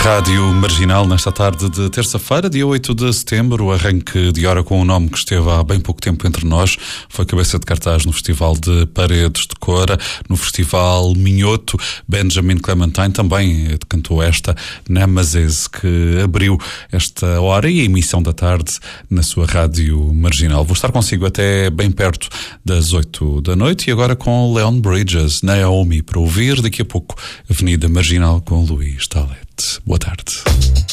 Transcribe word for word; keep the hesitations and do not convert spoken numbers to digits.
Rádio Marginal, nesta tarde de terça-feira, dia oito de setembro, o arranque de hora com um nome que esteve há bem pouco tempo entre nós, foi cabeça de cartaz no Festival de Paredes de Cora, no Festival Minhoto. Benjamin Clementine também cantou esta Nemesis, que abriu esta hora e a emissão da tarde na sua Rádio Marginal. Vou estar consigo até bem perto das oito da noite e agora com Leon Bridges, Naomi, para ouvir daqui a pouco Avenida Marginal com Luís Talete. Boa tarde.